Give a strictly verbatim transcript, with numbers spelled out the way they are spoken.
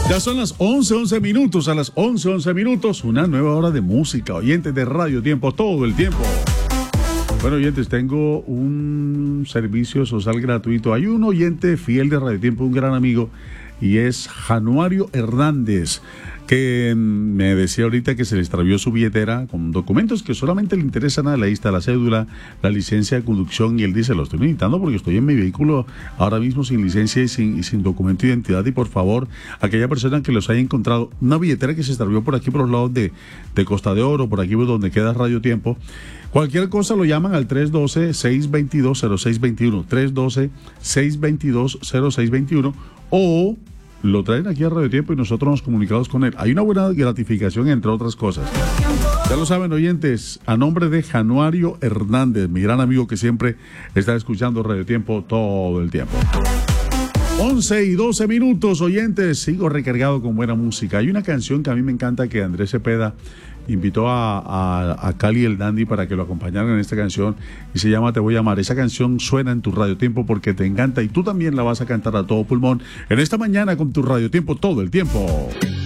Ya son las once, once minutos, a las once, once minutos, una nueva hora de música, oyentes de Radio Tiempo, todo el tiempo. Bueno, oyentes, tengo un servicio social gratuito. Hay un oyente fiel de Radio Tiempo, un gran amigo, y es Januario Hernández, que me decía ahorita que se le extravió su billetera con documentos que solamente le interesan a la lista, la cédula, la licencia de conducción, y él dice, lo estoy necesitando porque estoy en mi vehículo ahora mismo sin licencia y sin, y sin documento de identidad, y por favor, aquella persona que los haya encontrado, una billetera que se extravió por aquí por los lados de, de Costa de Oro, por aquí por donde queda Radio Tiempo, cualquier cosa lo llaman al tres uno dos, seis dos dos, cero seis dos uno, tres uno dos, seis dos dos, cero seis dos uno, o lo traen aquí a Radio Tiempo y nosotros nos comunicamos con él. Hay una buena gratificación, entre otras cosas. Ya lo saben, oyentes, a nombre de Januario Hernández, mi gran amigo que siempre está escuchando Radio Tiempo todo el tiempo. once y doce minutos, oyentes, sigo recargado con buena música. Hay una canción que a mí me encanta, que Andrés Cepeda invitó a, a, a Cali el Dandy para que lo acompañaran en esta canción, y se llama Te Voy a Amar. Esa canción suena en tu Radio Tiempo porque te encanta y tú también la vas a cantar a todo pulmón en esta mañana con tu Radio Tiempo todo el tiempo.